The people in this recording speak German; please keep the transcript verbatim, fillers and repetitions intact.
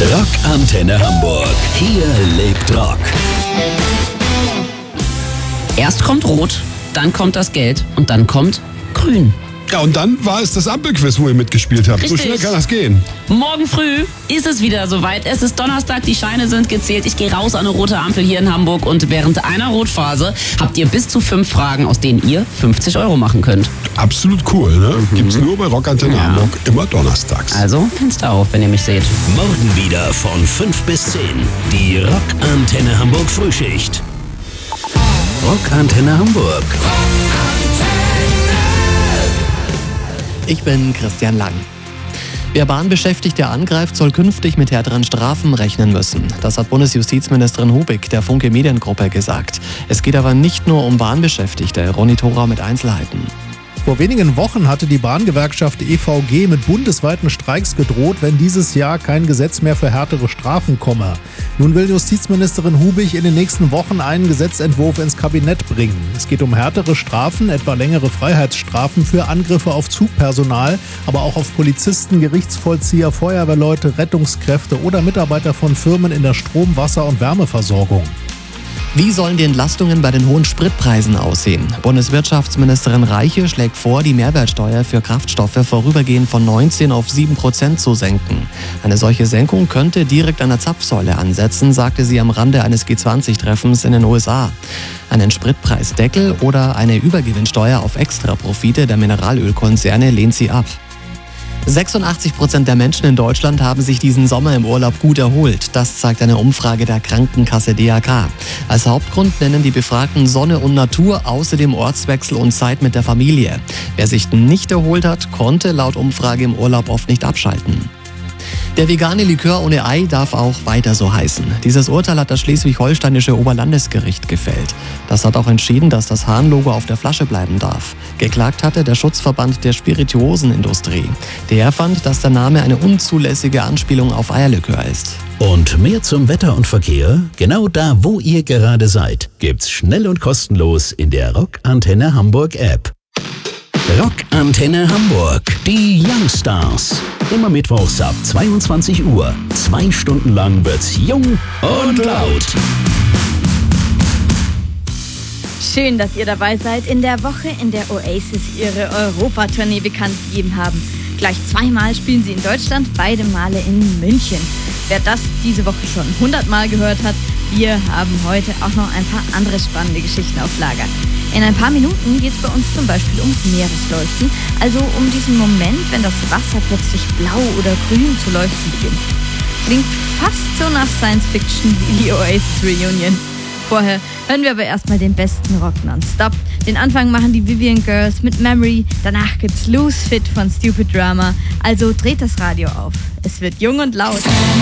Rock Antenne Hamburg. Hier lebt Rock. Erst kommt Rot, dann kommt das Geld und dann kommt Grün. Ja, und dann war es das Ampelquiz, wo ihr mitgespielt habt. Richtig. So schnell kann das gehen. Morgen früh ist es wieder soweit. Es ist Donnerstag, die Scheine sind gezählt. Ich gehe raus an eine rote Ampel hier in Hamburg und während einer Rotphase habt ihr bis zu fünf Fragen, aus denen ihr fünfzig Euro machen könnt. Absolut cool, ne? Mhm. Gibt's nur bei Rock Antenne Ja. Hamburg, immer donnerstags. Also Fenster auf, wenn ihr mich seht. Morgen wieder von fünf bis zehn. Die Rock Antenne Hamburg Frühschicht. Rock Antenne Hamburg. Ich bin Christian Lang. Wer Bahnbeschäftigte angreift, soll künftig mit härteren Strafen rechnen müssen. Das hat Bundesjustizministerin Hubig der Funke Mediengruppe gesagt. Es geht aber nicht nur um Bahnbeschäftigte. Ronny Thora mit Einzelheiten. Vor wenigen Wochen hatte die Bahngewerkschaft E V G mit bundesweiten Streiks gedroht, wenn dieses Jahr kein Gesetz mehr für härtere Strafen komme. Nun will Justizministerin Hubig in den nächsten Wochen einen Gesetzentwurf ins Kabinett bringen. Es geht um härtere Strafen, etwa längere Freiheitsstrafen für Angriffe auf Zugpersonal, aber auch auf Polizisten, Gerichtsvollzieher, Feuerwehrleute, Rettungskräfte oder Mitarbeiter von Firmen in der Strom-, Wasser- und Wärmeversorgung. Wie sollen die Entlastungen bei den hohen Spritpreisen aussehen? Bundeswirtschaftsministerin Reiche schlägt vor, die Mehrwertsteuer für Kraftstoffe vorübergehend von neunzehn auf sieben Prozent zu senken. Eine solche Senkung könnte direkt an der Zapfsäule ansetzen, sagte sie am Rande eines G zwanzig Treffens in den U S A. Einen Spritpreisdeckel oder eine Übergewinnsteuer auf Extraprofite der Mineralölkonzerne lehnt sie ab. sechsundachtzig Prozent der Menschen in Deutschland haben sich diesen Sommer im Urlaub gut erholt. Das zeigt eine Umfrage der Krankenkasse D A K. Als Hauptgrund nennen die Befragten Sonne und Natur, außerdem Ortswechsel und Zeit mit der Familie. Wer sich nicht erholt hat, konnte laut Umfrage im Urlaub oft nicht abschalten. Der vegane Likör ohne Ei darf auch weiter so heißen. Dieses Urteil hat das schleswig-holsteinische Oberlandesgericht gefällt. Das hat auch entschieden, dass das Hahn-Logo auf der Flasche bleiben darf. Geklagt hatte der Schutzverband der Spirituosenindustrie. Der fand, dass der Name eine unzulässige Anspielung auf Eierlikör ist. Und mehr zum Wetter und Verkehr? Genau da, wo ihr gerade seid, gibt's schnell und kostenlos in der Rock Antenne Hamburg App. Rock Antenne Hamburg, die Youngstars. Immer mittwochs ab zweiundzwanzig Uhr. Zwei Stunden lang wird's jung und laut. Schön, dass ihr dabei seid in der Woche, in der Oasis ihre Europatournee bekannt gegeben haben. Gleich zweimal spielen sie in Deutschland, beide Male in München. Wer das diese Woche schon hundert Mal gehört hat, wir haben heute auch noch ein paar andere spannende Geschichten auf Lager. In ein paar Minuten geht es bei uns zum Beispiel ums Meeresleuchten, also um diesen Moment, wenn das Wasser plötzlich blau oder grün zu leuchten beginnt. Klingt fast so nach Science Fiction wie die Oasis Reunion. Vorher hören wir aber erstmal den besten Rock nonstop. Den Anfang machen die Vivian Girls mit Memory, danach gibt's Loose Fit von Stupid Drama, also dreht das Radio auf. Es wird jung und laut.